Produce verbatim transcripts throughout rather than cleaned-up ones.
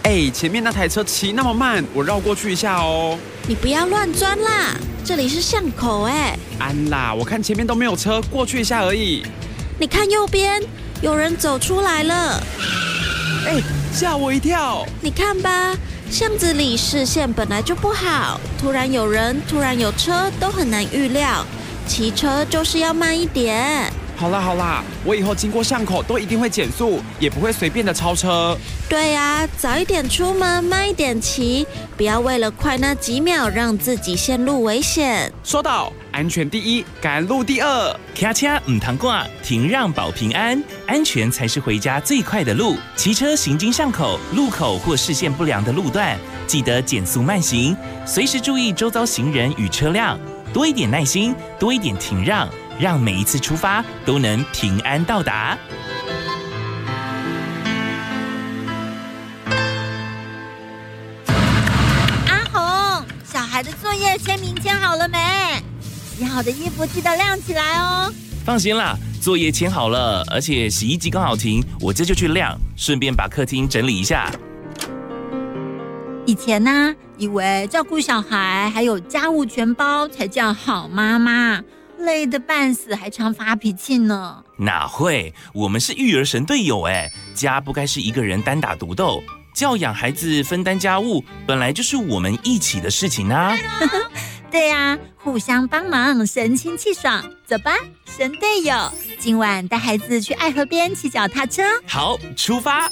哎，前面那台车骑那么慢，我绕过去一下哦。 你不要乱钻啦，这里是巷口哎。 安啦，我看前面都没有车，过去一下而已。 你看右边，有人走出来了。 哎，吓我一跳！ 你看吧，巷子里视线本来就不好，突然有人，突然有车，都很难预料。骑车就是要慢一点。 好啦好啦，我以后经过巷口都一定会减速，也不会随便的超车。 对啊，早一点出门，慢一点骑，不要为了快那几秒让自己陷入危险。 说到安全第一，赶路第二。 卡卡唔通挂，停让保平安，安全才是回家最快的路。骑车行经巷口、路口或视线不良的路段，记得减速慢行，随时注意周遭行人与车辆，多一点耐心，多一点停让。让每一次出发都能平安到达。 阿红，小孩的作业签名签好了没？洗好的衣服记得晾起来哦。 放心啦，作业签好了，而且洗衣机刚好停，我这就去晾，顺便把客厅整理一下。 以前呢、啊，以为照顾小孩还有家务全包才叫好妈妈。累得半死，还常发脾气呢。 哪会？我们是育儿神队友哎，家不该是一个人单打独斗，教养孩子、分担家务，本来就是我们一起的事情啊。 对啊，互相帮忙，神清气爽。走吧，神队友，今晚带孩子去爱河边骑脚踏车。 好，出发。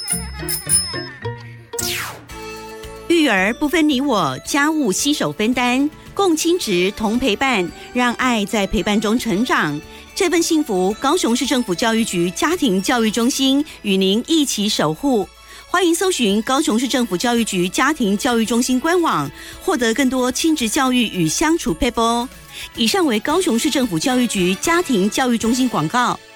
育儿不分你我，家务携手分担，共亲职同陪伴，让爱在陪伴中成长。这份幸福，高雄市政府教育局家庭教育中心与您一起守护。欢迎搜寻高雄市政府教育局家庭教育中心官网，获得更多亲职教育与相处撇步。以上为高雄市政府教育局家庭教育中心广告。